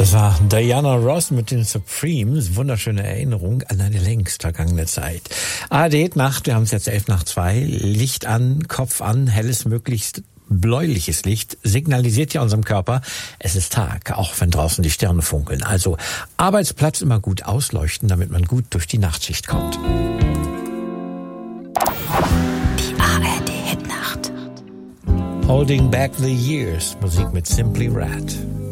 Das war Diana Ross mit den Supremes. Wunderschöne Erinnerung an eine längst vergangene Zeit. ARD Nacht, wir haben es jetzt 1:11, Licht an, Kopf an, helles, möglichst bläuliches Licht signalisiert ja unserem Körper, es ist Tag, auch wenn draußen die Sterne funkeln. Also Arbeitsplatz immer gut ausleuchten, damit man gut durch die Nachtschicht kommt. Die ARD Hitnacht. Holding Back the Years, Musik mit Simply Red.